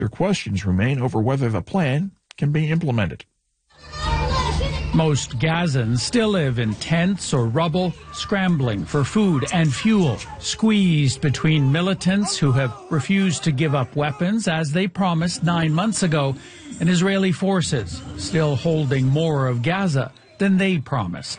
Their questions remain over whether the plan can be implemented. Most Gazans still live in tents or rubble, scrambling for food and fuel, squeezed between militants who have refused to give up weapons as they promised 9 months ago, and Israeli forces still holding more of Gaza than they promised.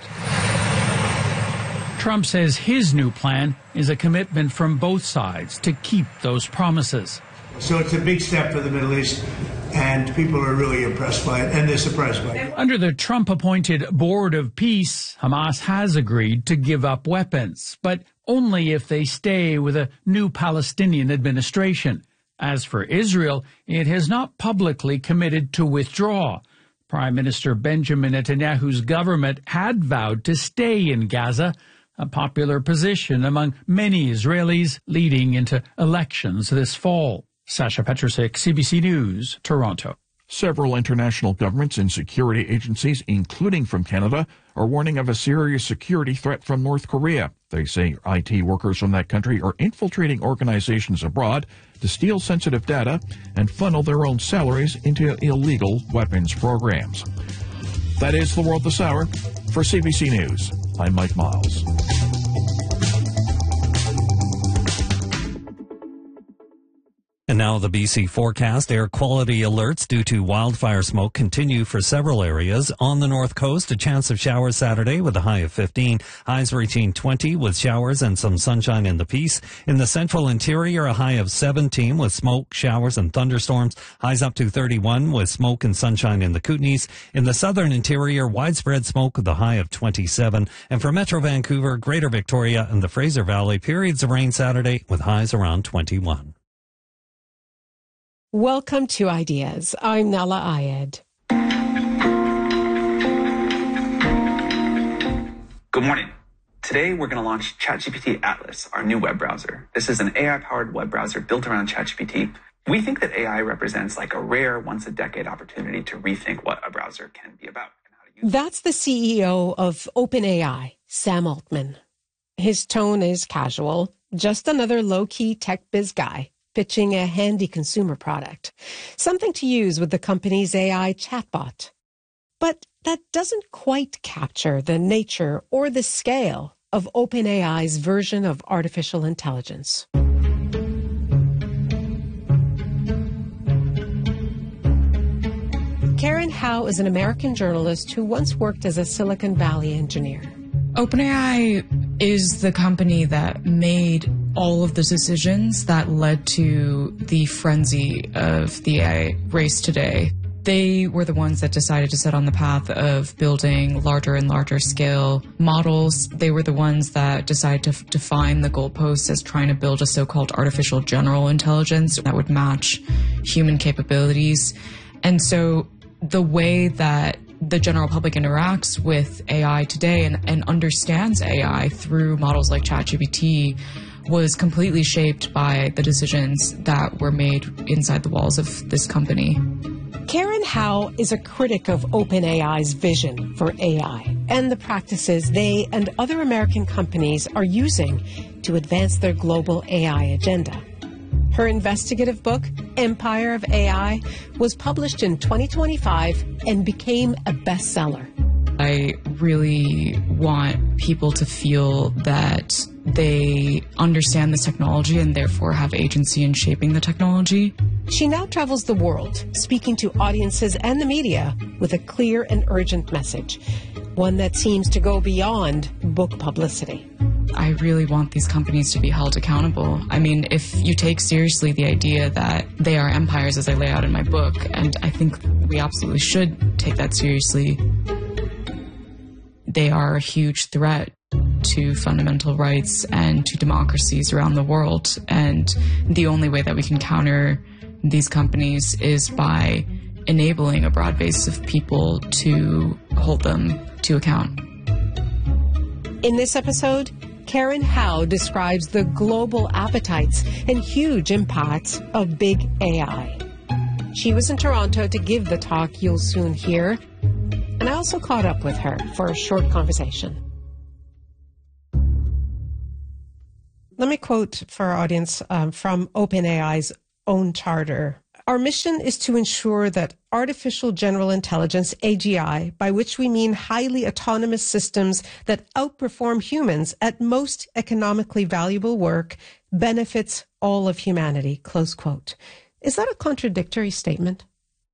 Trump says his new plan is a commitment from both sides to keep those promises. So it's a big step for the Middle East, and people are really impressed by it, and they're surprised by it. Under the Trump-appointed Board of Peace, Hamas has agreed to give up weapons, but only if they stay with a new Palestinian administration. As for Israel, it has not publicly committed to withdraw. Prime Minister Benjamin Netanyahu's government had vowed to stay in Gaza, a popular position among many Israelis leading into elections this fall. Sasha Petrusik, CBC News, Toronto. Several international governments and security agencies, including from Canada, are warning of a serious security threat from North Korea. They say IT workers from that country are infiltrating organizations abroad to steal sensitive data and funnel their own salaries into illegal weapons programs. That is the world this hour. For CBC News, I'm Mike Miles. And now the BC forecast. Air quality alerts due to wildfire smoke continue for several areas. On the north coast, a chance of showers Saturday with a high of 15. Highs reaching 20 with showers and some sunshine in the Peace. In the central interior, a high of 17 with smoke, showers, and thunderstorms. Highs up to 31 with smoke and sunshine in the Kootenays. In the southern interior, widespread smoke with a high of 27. And for Metro Vancouver, Greater Victoria, and the Fraser Valley, periods of rain Saturday with highs around 21. Welcome to Ideas. I'm Nala Ayed. Good morning. Today we're going to launch ChatGPT Atlas, our new web browser. This is an AI-powered web browser built around ChatGPT. We think that AI represents like a rare once-a-decade opportunity to rethink what a browser can be about. And how to use That's the CEO of OpenAI, Sam Altman. His tone is casual, just another low-key tech biz guy pitching a handy consumer product, something to use with the company's AI chatbot. But that doesn't quite capture the nature or the scale of OpenAI's version of artificial intelligence. Karen Howe is an American journalist who once worked as a Silicon Valley engineer. OpenAI is the company that made all of the decisions that led to the frenzy of the AI race today. They were the ones that decided to set on the path of building larger and larger scale models. They were the ones that decided to define the goalposts as trying to build a so-called artificial general intelligence that would match human capabilities. And so the way that the general public interacts with AI today and understands AI through models like ChatGPT was completely shaped by the decisions that were made inside the walls of this company. Karen Howe is a critic of OpenAI's vision for AI and the practices they and other American companies are using to advance their global AI agenda. Her investigative book, Empire of AI, was published in 2025 and became a bestseller. I really want people to feel that they understand this technology and therefore have agency in shaping the technology. She now travels the world, speaking to audiences and the media with a clear and urgent message, one that seems to go beyond book publicity. I really want these companies to be held accountable. I mean, if you take seriously the idea that they are empires as I lay out in my book, and I think we absolutely should take that seriously, they are a huge threat to fundamental rights and to democracies around the world. And the only way that we can counter these companies is by enabling a broad base of people to hold them to account. In this episode, Karen Howe describes the global appetites and huge impacts of big AI. She was in Toronto to give the talk you'll soon hear, and I also caught up with her for a short conversation. Let me quote for our audience from OpenAI's own charter. Our mission is to ensure that artificial general intelligence, AGI, by which we mean highly autonomous systems that outperform humans at most economically valuable work, benefits all of humanity, close quote. Is that a contradictory statement?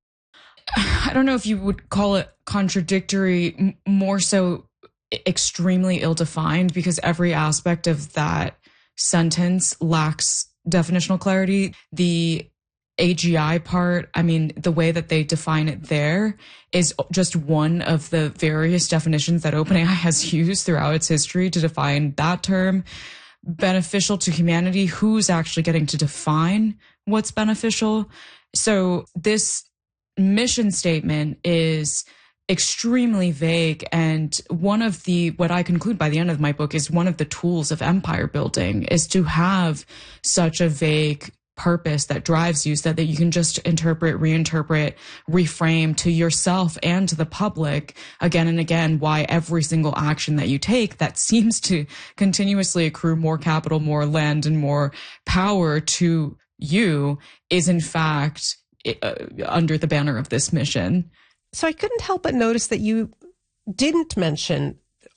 I don't know if you would call it contradictory, more so extremely ill-defined, because every aspect of that sentence lacks definitional clarity. The AGI part, I mean, the way that they define it there is just one of the various definitions that OpenAI has used throughout its history to define that term. Beneficial to humanity, who's actually getting to define what's beneficial? So this mission statement is extremely vague, and one of the, what I conclude by the end of my book, is one of the tools of empire building is to have such a vague purpose that drives you, so that you can just interpret, reinterpret, reframe to yourself and to the public again and again why every single action that you take that seems to continuously accrue more capital, more land, and more power to you is in fact under the banner of this mission. So I couldn't help but notice that you didn't mention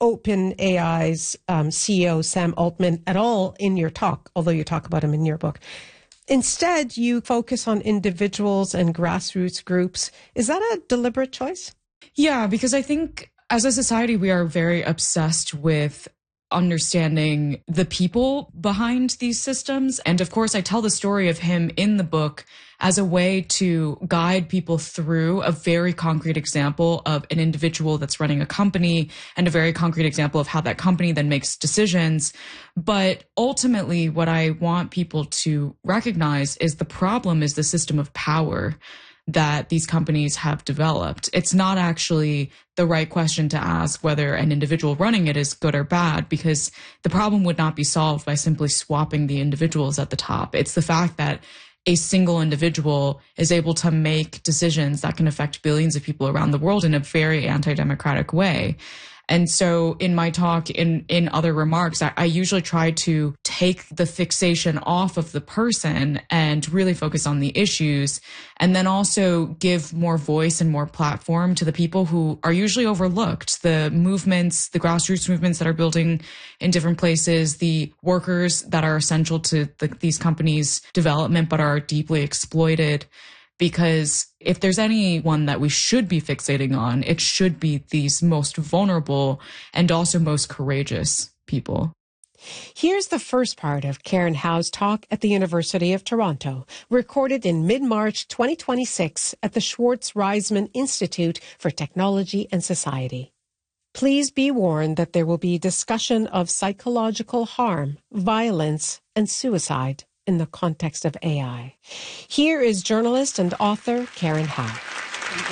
OpenAI's CEO, Sam Altman, at all in your talk, although you talk about him in your book. Instead, you focus on individuals and grassroots groups. Is that a deliberate choice? Yeah, because I think as a society, we are very obsessed with understanding the people behind these systems. And of course, I tell the story of him in the book as a way to guide people through a very concrete example of an individual that's running a company, and a very concrete example of how that company then makes decisions. But ultimately, what I want people to recognize is the problem is the system of power that these companies have developed. It's not actually the right question to ask whether an individual running it is good or bad, because the problem would not be solved by simply swapping the individuals at the top. It's the fact that a single individual is able to make decisions that can affect billions of people around the world in a very anti-democratic way. And so in my talk, in other remarks, I usually try to take the fixation off of the person and really focus on the issues, and then also give more voice and more platform to the people who are usually overlooked, the movements, the grassroots movements that are building in different places, the workers that are essential to these companies' development but are deeply exploited. Because if there's anyone that we should be fixating on, it should be these most vulnerable and also most courageous people. Here's the first part of Karen Howe's talk at the University of Toronto, recorded in mid-March 2026 at the Schwartz Reisman Institute for Technology and Society. Please be warned that there will be discussion of psychological harm, violence, and suicide in the context of AI. Here is journalist and author Karen Howe. Thank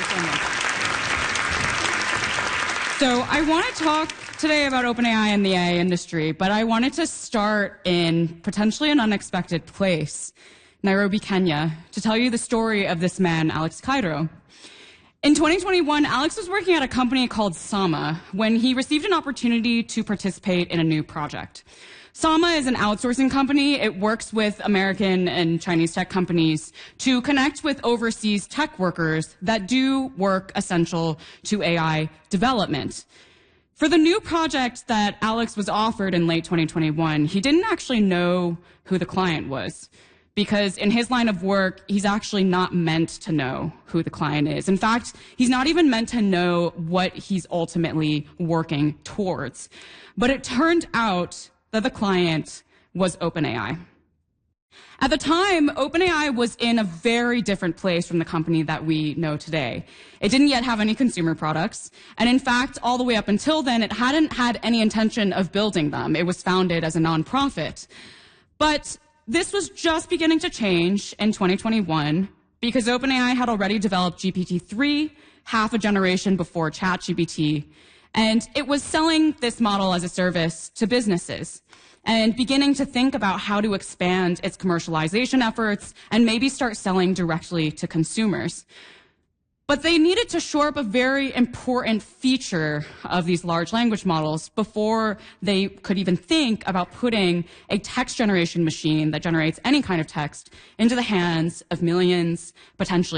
you so much. So I want to talk today about OpenAI and the AI industry, but I wanted to start in potentially an unexpected place, Nairobi, Kenya, to tell you the story of this man, Alex Cairo. In 2021, Alex was working at a company called Sama when he received an opportunity to participate in a new project. Sama is an outsourcing company. It works with American and Chinese tech companies to connect with overseas tech workers that do work essential to AI development. For the new project that Alex was offered in late 2021, he didn't actually know who the client was, because in his line of work, he's actually not meant to know who the client is. In fact, he's not even meant to know what he's ultimately working towards. But it turned out that the client was OpenAI. At the time, OpenAI was in a very different place from the company that we know today. It didn't yet have any consumer products, and in fact, all the way up until then, it hadn't had any intention of building them. It was founded as a nonprofit. But this was just beginning to change in 2021 because OpenAI had already developed GPT-3 half a generation before ChatGPT, and it was selling this model as a service to businesses and beginning to think about how to expand its commercialization efforts and maybe start selling directly to consumers. But they needed to shore up a very important feature of these large language models before they could even think about putting a text generation machine that generates any kind of text into the hands of millions, potentially